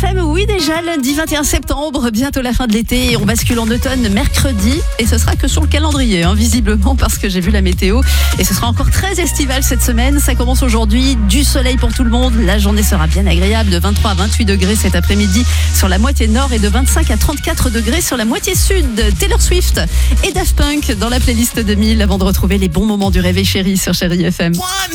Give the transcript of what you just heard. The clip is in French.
FM, oui déjà, lundi 21 septembre, bientôt la fin de l'été et on bascule en automne mercredi et ce sera que sur le calendrier, visiblement, parce que j'ai vu la météo et ce sera encore très estival cette semaine. Ça commence aujourd'hui, du soleil pour tout le monde, la journée sera bien agréable, de 23 à 28 degrés cet après-midi sur la moitié nord et de 25 à 34 degrés sur la moitié sud. Taylor Swift et Daft Punk dans la playlist 2000 avant de retrouver les bons moments du réveil chéri sur Chéri FM.